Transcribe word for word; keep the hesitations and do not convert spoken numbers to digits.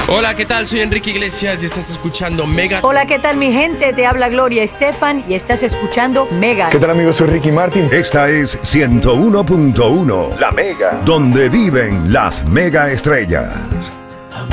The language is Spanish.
Hola, ¿qué tal? Soy Enrique Iglesias y estás escuchando Mega. Hola, ¿qué tal mi gente? Te habla Gloria Estefan y estás escuchando Mega. ¿Qué tal amigos? Soy Ricky Martin. Esta es ciento uno punto uno, La Mega, donde viven las mega estrellas.